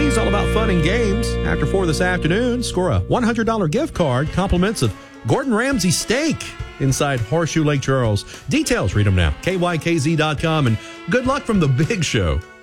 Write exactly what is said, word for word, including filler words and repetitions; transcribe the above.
Ramsey's, all about fun and games. After four this afternoon, score a one hundred dollars gift card, compliments of Gordon Ramsay steak inside Horseshoe Lake Charles. Details, read them now, K Y K Z dot com, and good luck from the big show.